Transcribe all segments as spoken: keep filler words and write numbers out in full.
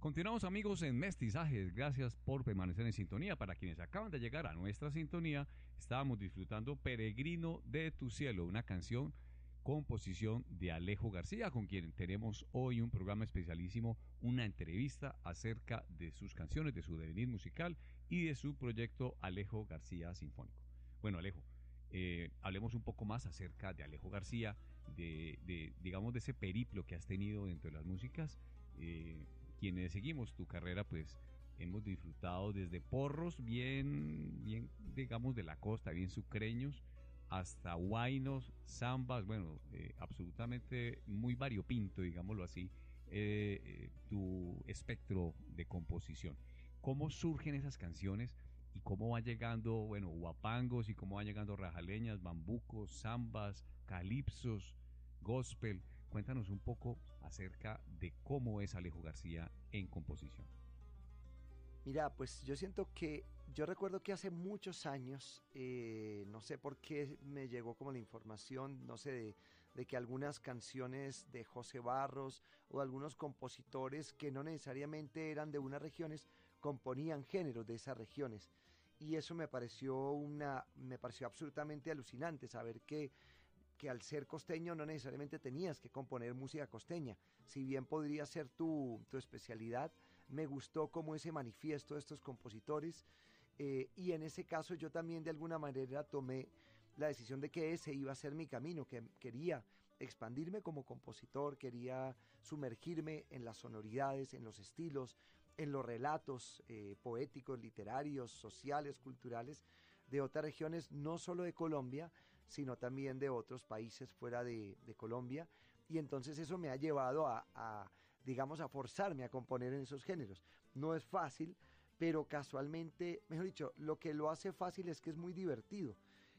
Continuamos amigos en Mestizajes, gracias por permanecer en sintonía. Para quienes acaban de llegar a nuestra sintonía, estábamos disfrutando Peregrino de tu cielo, una canción, composición de Alejo García, con quien tenemos hoy un programa especialísimo, una entrevista acerca de sus canciones, de su devenir musical y de su proyecto Alejo García Sinfónico. Bueno, Alejo, eh, hablemos un poco más acerca de Alejo García, de, de digamos de ese periplo que has tenido dentro de las músicas. Eh, quienes seguimos tu carrera, pues hemos disfrutado desde porros bien, bien, digamos, de la costa, bien sucreños, hasta huaynos, zambas, bueno, eh, absolutamente muy variopinto, digámoslo así, eh, eh, tu espectro de composición. ¿Cómo surgen esas canciones y cómo va llegando, bueno, huapangos y cómo van llegando rajaleñas, bambucos, zambas, calipsos, gospel? Cuéntanos un poco acerca de cómo es Alejo García en composición. Mira, pues yo siento que, yo recuerdo que hace muchos años, eh, no sé por qué me llegó como la información, no sé, de, de que algunas canciones de José Barros o de algunos compositores que no necesariamente eran de unas regiones, componían géneros de esas regiones. Y eso me pareció una, me pareció absolutamente alucinante saber que que al ser costeño no necesariamente tenías que componer música costeña, si bien podría ser tu, tu especialidad. Me gustó como ese manifiesto de estos compositores, eh, y en ese caso yo también de alguna manera tomé la decisión de que ese iba a ser mi camino, que quería expandirme como compositor, quería sumergirme en las sonoridades, en los estilos, en los relatos eh, poéticos, literarios, sociales, culturales de otras regiones, no solo de Colombia, sino también de otros países fuera de, de Colombia. Y entonces eso me ha llevado a, a, digamos, a forzarme a componer en esos géneros. No es fácil, pero casualmente, mejor dicho, lo que lo hace fácil es que es muy divertido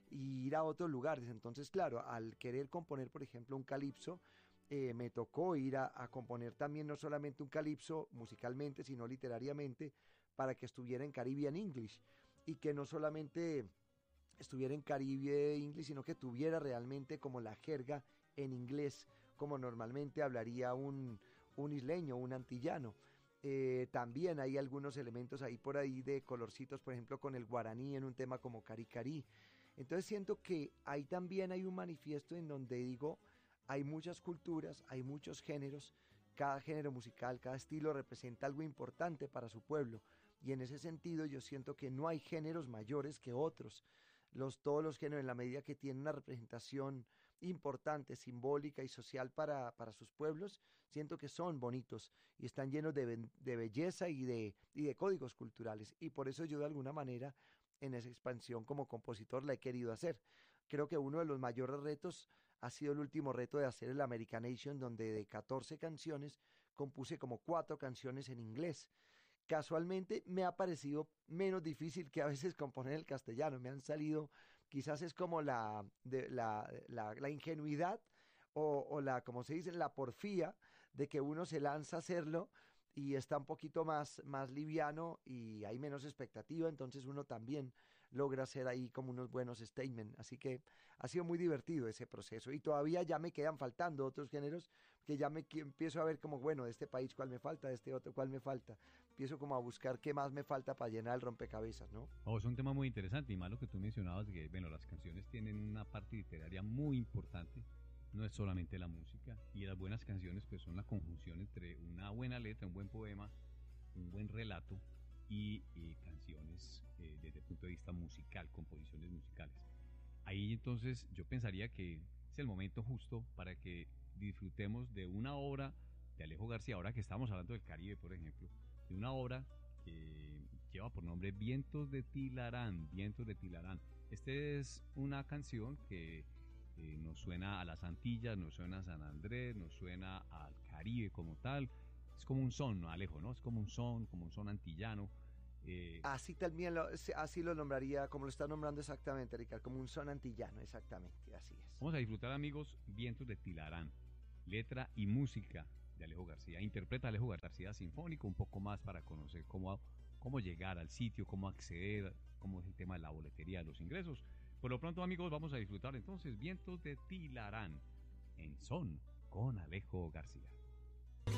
y ir a otros lugares. Entonces, claro, al querer componer, por ejemplo, un calipso, eh, me tocó ir a, a componer también no solamente un calipso musicalmente, sino literariamente, para que estuviera en Caribbean English y que no solamente estuviera en Caribe English, sino que tuviera realmente como la jerga en inglés, como normalmente hablaría un, un isleño, un antillano. Eh, también hay algunos elementos ahí por ahí de colorcitos, por ejemplo, con el guaraní en un tema como Cari Cari. Entonces siento que ahí también hay un manifiesto en donde digo, hay muchas culturas, hay muchos géneros, cada género musical, cada estilo representa algo importante para su pueblo, y en ese sentido yo siento que no hay géneros mayores que otros. Los, todos los géneros, en la medida que tienen una representación importante, simbólica y social para, para sus pueblos, siento que son bonitos y están llenos de, de belleza y de, y de códigos culturales. Y por eso yo de alguna manera en esa expansión como compositor la he querido hacer. Creo que uno de los mayores retos ha sido el último reto de hacer el Americanation, donde de catorce canciones compuse como cuatro canciones en inglés. Casualmente me ha parecido menos difícil que a veces componer el castellano. Me han salido, quizás es como la, de, la, la, la ingenuidad o, o la, como se dice, la porfía de que uno se lanza a hacerlo y está un poquito más, más liviano y hay menos expectativa, entonces uno también logra hacer ahí como unos buenos statements. Así que ha sido muy divertido ese proceso y todavía ya me quedan faltando otros géneros que ya me empiezo a ver como, bueno, de este país cuál me falta, de este otro cuál me falta. Empiezo como a buscar qué más me falta para llenar el rompecabezas, ¿no? Oh, es un tema muy interesante y más lo que tú mencionabas, que bueno, las canciones tienen una parte literaria muy importante. No es solamente la música, y las buenas canciones pues son la conjunción entre una buena letra, un buen poema, un buen relato y eh, canciones eh, desde el punto de vista musical, composiciones musicales. Ahí entonces yo pensaría que es el momento justo para que disfrutemos de una obra de Alejo García, ahora que estamos hablando del Caribe, por ejemplo, de una obra que lleva por nombre Vientos de Tilarán, Vientos de Tilarán. Esta es una canción que Eh, nos suena a las Antillas, nos suena a San Andrés, nos suena al Caribe como tal. Es como un son, ¿no, Alejo? ¿No? Es como un son, como un son antillano. Eh, Así también lo, así lo nombraría, como lo está nombrando exactamente, Ricardo, como un son antillano, exactamente, así es. Vamos a disfrutar, amigos, Vientos de Tilarán, letra y música de Alejo García. Interpreta Alejo García Sinfónico, un poco más para conocer cómo, cómo llegar al sitio, cómo acceder, cómo es el tema de la boletería, de los ingresos. Por lo pronto, amigos, vamos a disfrutar entonces Vientos de Tilarán en son con Alejo García.